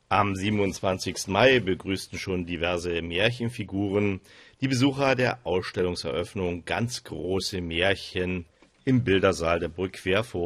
Am 27. Mai begrüßten schon diverse Märchenfiguren die Besucher der Ausstellungseröffnung Ganz große Märchen im Bildersaal der Burg Querfurt.